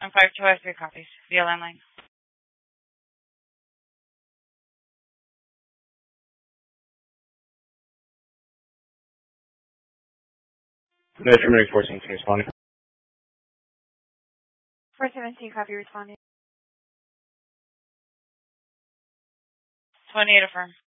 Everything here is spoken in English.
I'm 5253 copies via landline. Metro Mary 14 responding. 417 copy responding. 28 affirm.